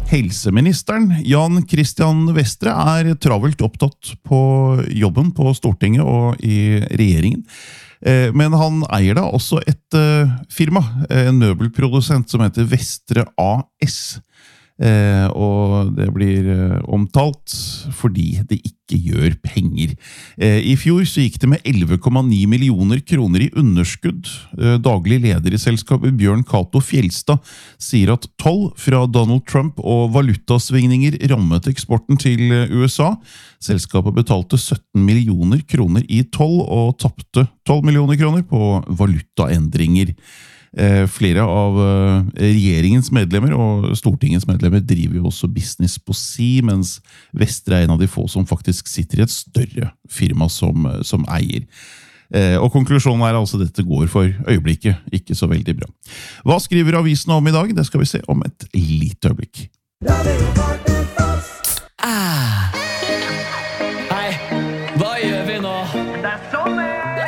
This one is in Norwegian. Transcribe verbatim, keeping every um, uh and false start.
Helseministeren Jan Christian Vestre er travelt opptatt på jobben på Stortinget og i regjeringen. Men han eier da også et firma, en møbelprodusent som heter Vestre A S. Eh, og det blir eh, omtalt fordi det ikke gjør penger. Eh, I fjor så gikk det med elleve komma ni millioner kroner i underskudd. Eh, daglig leder i selskapet Bjørn Cato Fjelstad sier at toll fra Donald Trump og valutasvingninger rammet eksporten til U S A. Selskapet betalte sytten millioner kroner i toll og tappte tolv millioner kroner på valutaendringer. Flere av regjeringens medlemmer og Stortingets medlemmer driver jo også business på si, mens Vestre er en av de få som faktisk sitter i et større firma som, som eier. Og konklusjonen er altså at dette går for øyeblikket ikke så veldig bra. Hva skriver avisen om i dag? Det skal vi se om et lite øyeblikk. Ah. Hei, hva gjør vi nå? Det er sommer!